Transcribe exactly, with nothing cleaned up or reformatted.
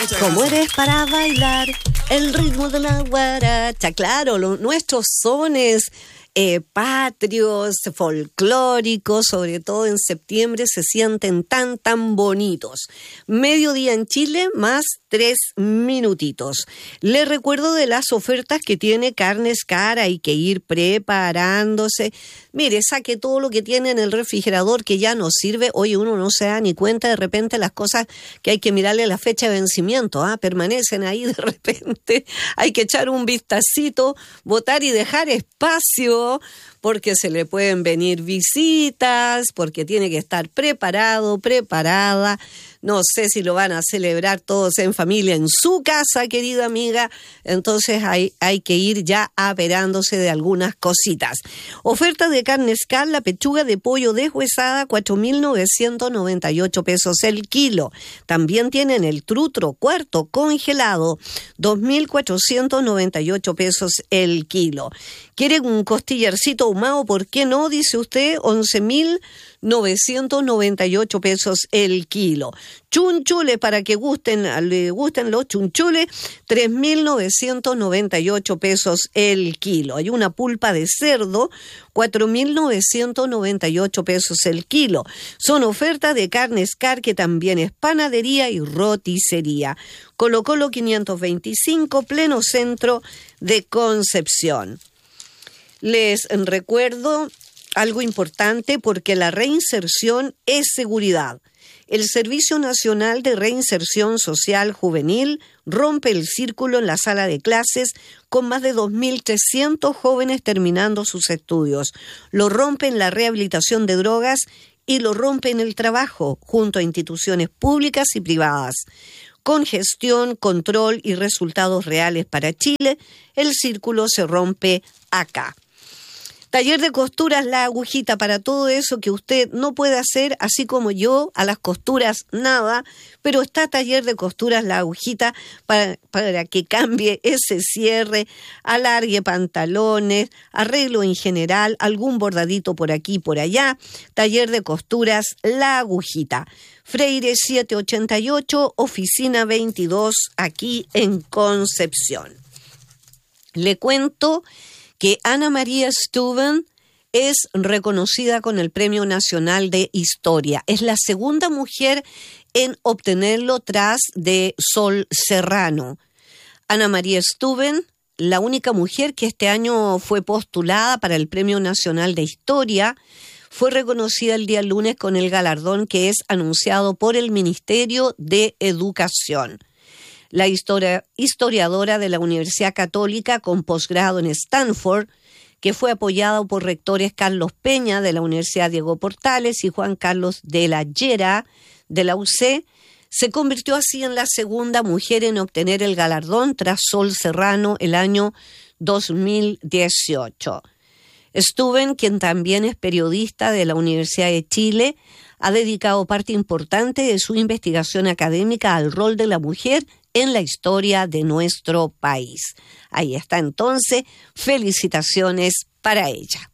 Como eres para bailar el ritmo de la guaracha. Claro, lo, nuestros sones eh, patrios, folclóricos, sobre todo en septiembre, se sienten tan, tan bonitos. Mediodía en Chile, más tres minutitos. Les recuerdo de las ofertas que tiene Carnes Car. Hay que ir preparándose. Mire, saque todo lo que tiene en el refrigerador que ya no sirve. Oye, uno no se da ni cuenta de repente las cosas que hay que mirarle la fecha de vencimiento. ¿ah? Permanecen ahí de repente. Hay que echar un vistacito, botar y dejar espacio, porque se le pueden venir visitas, porque tiene que estar preparado, preparada. No sé si lo van a celebrar todos en familia en su casa, querida amiga. Entonces hay, hay que ir ya aperándose de algunas cositas. Oferta de Carnes Car, la pechuga de pollo deshuesada, cuatro mil novecientos noventa y ocho pesos el kilo. También tienen el trutro cuarto congelado, dos mil cuatrocientos noventa y ocho pesos el kilo. ¿Quieren un costillarcito ahumado? ¿Por qué no? Dice usted, once mil novecientos noventa y ocho pesos el kilo. Chunchules, para que gusten, le gusten los chunchules, tres mil novecientos noventa y ocho pesos el kilo. Hay una pulpa de cerdo, cuatro mil novecientos noventa y ocho pesos el kilo. Son ofertas de Carnes Car, que también es panadería y roticería. Colo Colo quinientos veinticinco, pleno centro de Concepción. Les recuerdo algo importante, porque la reinserción es seguridad. El Servicio Nacional de Reinserción Social Juvenil rompe el círculo en la sala de clases con más de dos mil trescientos jóvenes terminando sus estudios. Lo rompe en la rehabilitación de drogas y lo rompe en el trabajo, junto a instituciones públicas y privadas. Con gestión, control y resultados reales para Chile, el círculo se rompe acá. Taller de costuras La Agujita, para todo eso que usted no puede hacer, así como yo, a las costuras nada, pero está Taller de Costuras La Agujita para, para que cambie ese cierre, alargue pantalones, arreglo en general, algún bordadito por aquí y por allá. Taller de Costuras La Agujita. Freire setecientos ochenta y ocho, oficina veintidós, aquí en Concepción. Le cuento que Ana María Steuben es reconocida con el Premio Nacional de Historia. Es la segunda mujer en obtenerlo tras de Sol Serrano. Ana María Steuben, la única mujer que este año fue postulada para el Premio Nacional de Historia, fue reconocida el día lunes con el galardón que es anunciado por el Ministerio de Educación. La historia, historiadora de la Universidad Católica con posgrado en Stanford, que fue apoyada por rectores Carlos Peña de la Universidad Diego Portales y Juan Carlos de la Llera de la U C, se convirtió así en la segunda mujer en obtener el galardón tras Sol Serrano el año dos mil dieciocho. Steuben, quien también es periodista de la Universidad de Chile, ha dedicado parte importante de su investigación académica al rol de la mujer en la historia de nuestro país. Ahí está entonces, felicitaciones para ella.